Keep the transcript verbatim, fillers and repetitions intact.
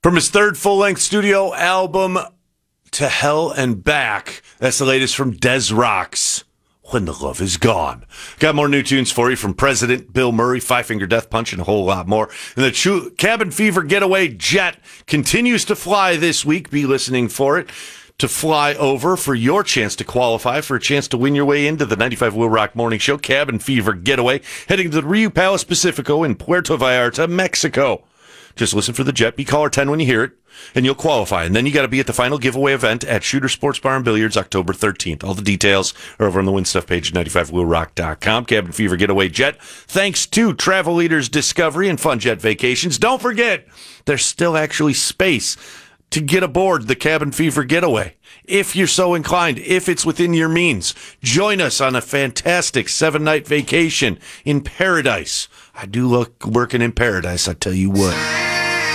From his third full-length studio album, To Hell and Back, that's the latest from Des Rocks, When the Love Is Gone. Got more new tunes for you from President Bill Murray, Five Finger Death Punch, and a whole lot more. And the Chu- Cabin Fever Getaway jet continues to fly this week. Be listening for it to fly over for your chance to qualify for a chance to win your way into the ninety-five Will Rock Morning Show Cabin Fever Getaway, heading to the Rio Palace Pacifico in Puerto Vallarta, Mexico. Just listen for the jet. Be caller ten when you hear it, and you'll qualify. And then you got to be at the final giveaway event at Shooter Sports Bar and Billiards, October thirteenth. All the details are over on the Win Stuff page at ninety-five will rock dot com. Cabin Fever Getaway Jet. Thanks to Travel Leaders Discovery and Fun Jet Vacations. Don't forget, there's still actually space to get aboard the Cabin Fever Getaway. If you're so inclined, if it's within your means, join us on a fantastic seven-night vacation in paradise. I do look working in paradise, I tell you what.